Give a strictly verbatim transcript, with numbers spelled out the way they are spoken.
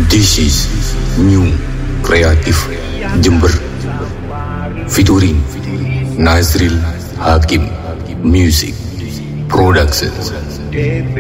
This is New Creative Jember featuring Nazril Hakim Music Productions.